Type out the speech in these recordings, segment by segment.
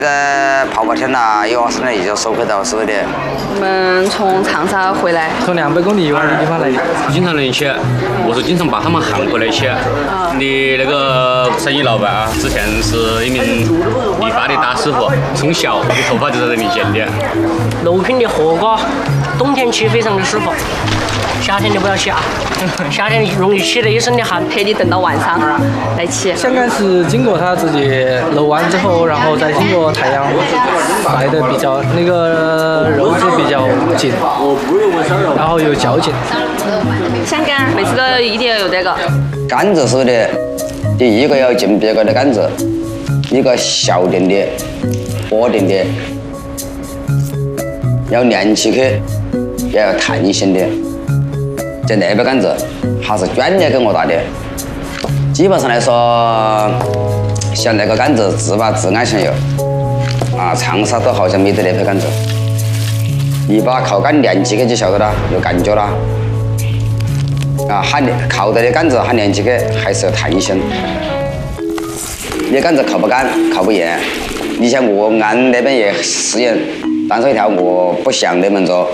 跑半天了，有20年已经收回到手里。 我们从长沙回来， 从200公里以外的地方来的。 经常联系，我是经常把他们喊回来一起。你那个生意老板啊，之前是一名理发的大师傅，从小你头发就在这里剪的。 肉品的火锅，冬天吃非常的舒服，夏天就不要去啊，夏天容易起了一身的汗， 陪你等到晚上来吃。 香干是经过它自己揉完之后，然后再经过太阳晒的比较那个肉质比较紧，然后有嚼劲。 香干每次都一定要有这个。 杆子是的，第一个要进别个的杆子，一个小点的、薄点的，要连起去，也要弹性的。在那边杆子还是卷的跟我打的，基本上来说，像那个杆子质安全有，长沙都好像没得那批杆子。你把靠杆连起去就晓得了，有感觉了。它靠的杆子它连起去还是有弹性。你杆子靠不干，靠不严。你像我按那边也适应，但是一条我不像那么做。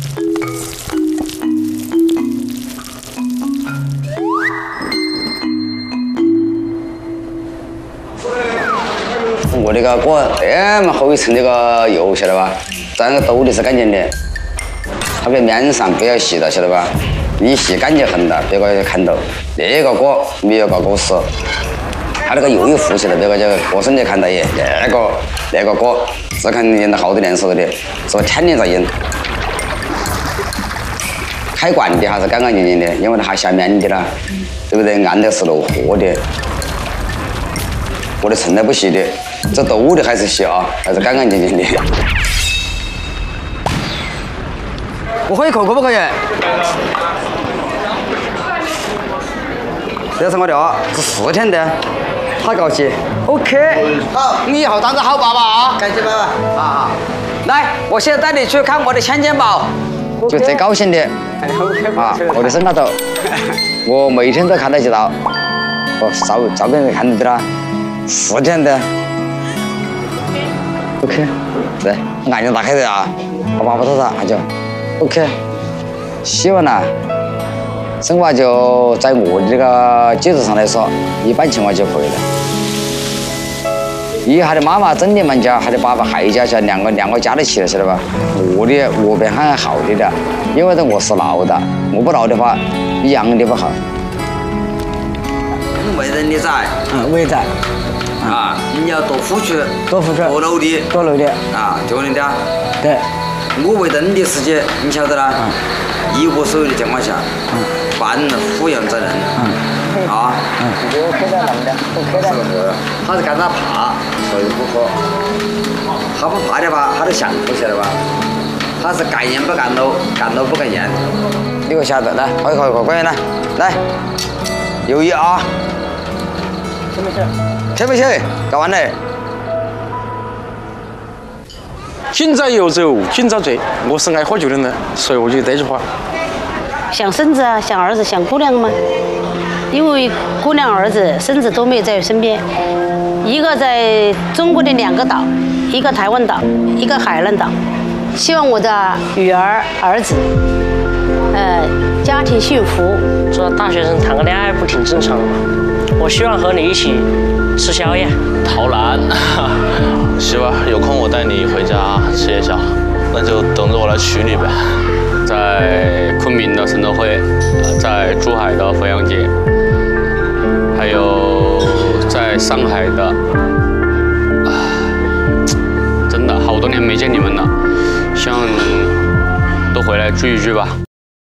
我这个锅那么厚一层这个油，晓得吧？在那个兜里是干净的，它在面上不要洗的，晓得吧？你洗干净很的，别个看到那个锅没有搞过湿，它那个油一浮起来，别个就过身就看到耶，那个锅是看用了好多年手的，是不天天在用？开罐的还是干干净净的，因为它还下面的啦，对不对？按的是漏货的，我的从来不洗的，这兜的还是洗啊，还是干干净净的。我喝一口可不可以？这是我的啊，是4天的，好高兴。OK， 好，你以后当个好爸爸啊！感谢爸爸。好，来，我现在带你去看我的千金宝，就最高兴的我的身高头，我每天都看得起到，我照片都看得到了，4天的。OK， 对，眼睛打开的啊，我爸爸头上就 OK， 希望呢。生活就在我的这个基础上来说，一般情况就可以了。以他的妈妈整的蛮家，他的爸爸还家家两个加得起来，晓得吧？我比还好的了，因为我是闹的，我不闹的话，一样的不好。为人的崽，为崽，你要多付出，多努力，就你的。对，我为人的事情，你晓得啦，一无所有的情况下。凡抚养之人，他是干他怕，所以不喝。他不怕的话，他都想不晓得吧？他是干烟不干喽，干喽不干烟。你给我下子来，喝一口，过来来，有意啊！听不听？搞完了。 今朝有酒今朝醉，我是爱喝酒的人，所以我就这句话。 想孙子啊，想儿子，想姑娘吗？因为姑娘、儿子、孙子都没有在身边，一个在中国的2个岛，一个台湾岛，一个海南岛。希望我的女儿、儿子，家庭幸福。 做大学生谈个恋爱不挺正常的吗？我希望和你一起吃宵夜。 陶然，媳妇，有空我带你回家吃夜宵，那就等着我来娶你呗。 在昆明的神乐会，在珠海的阜阳节，还有在上海的，真的好多年没见你们了，希望都回来聚一聚吧。